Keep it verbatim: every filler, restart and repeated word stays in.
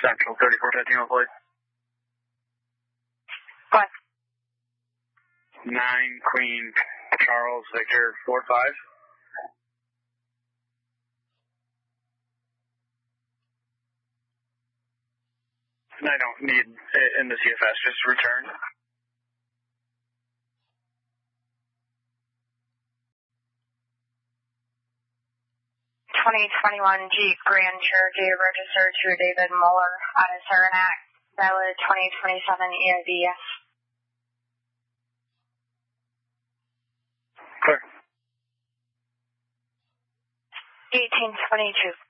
Central thirty-four fifteen on plate. What? nine Queen Charles Victor four five. And I don't need it in the C F S, just return. twenty twenty-one Jeep Grand Cherokee registered to David Muller out of Saranac, valid twenty twenty-seven E I V. Clear. eighteen twenty-two.